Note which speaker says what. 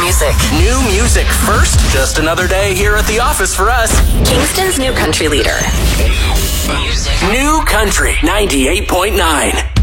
Speaker 1: music.
Speaker 2: New music first. Just another day here at the office for us.
Speaker 1: Kingston's new country leader.
Speaker 2: New Country 98.9.